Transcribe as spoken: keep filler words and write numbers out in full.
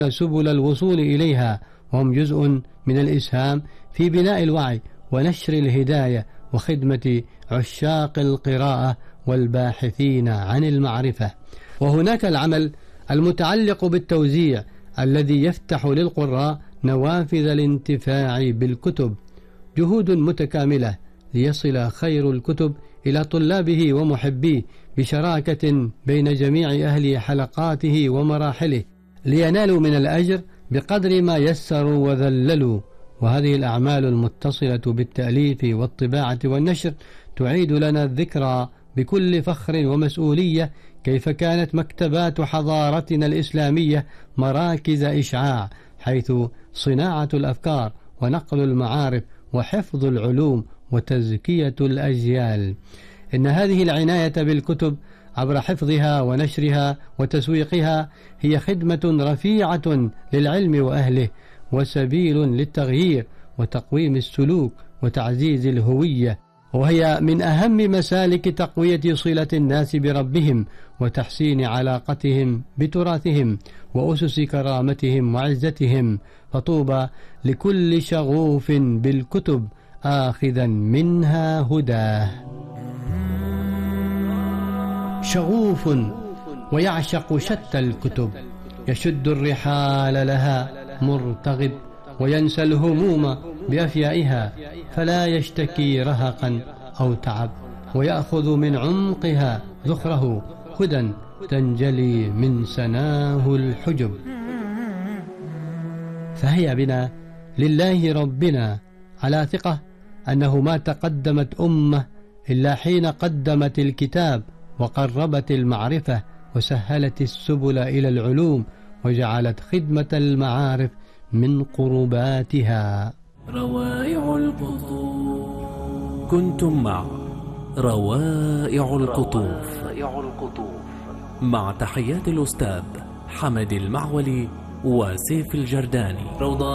سبل الوصول إليها، وهم جزء من الإسهام في بناء الوعي ونشر الهداية وخدمة عشاق القراءة والباحثين عن المعرفة. وهناك العمل المتعلق بالتوزيع الذي يفتح للقراء نوافذ الانتفاع بالكتب، جهود متكاملة ليصل خير الكتب إلى طلابه ومحبيه بشراكة بين جميع أهل حلقاته ومراحله، لينالوا من الأجر بقدر ما يسروا وذللوا. وهذه الأعمال المتصلة بالتأليف والطباعة والنشر تعيد لنا الذكرى بكل فخر ومسؤولية كيف كانت مكتبات حضارتنا الإسلامية مراكز إشعاع، حيث صناعة الأفكار ونقل المعارف وحفظ العلوم وتزكية الأجيال. إن هذه العناية بالكتب عبر حفظها ونشرها وتسويقها هي خدمة رفيعة للعلم وأهله، وسبيل للتغيير وتقويم السلوك وتعزيز الهوية، وهي من أهم مسالك تقوية صلة الناس بربهم وتحسين علاقتهم بتراثهم وأسس كرامتهم وعزتهم. فطوبى لكل شغوف بالكتب آخذا منها هداه. شغوف ويعشق شتى الكتب، يشد الرحال لها مرتغب، وينسى الهموم بأفيائها، فلا يشتكي رهقا أو تعب، ويأخذ من عمقها ذخره هدى تنجلي من سناه الحجب. فهيا بنا لله ربنا على ثقة أنه ما تقدمت أمة إلا حين قدمت الكتاب وقربت المعرفة وسهلت السبل إلى العلوم وجعلت خدمة المعارف من قرباتها. روائع القطوف. كنتم مع روائع القطوف مع تحيات الأستاذ حمد المعولي وسيف الجرداني.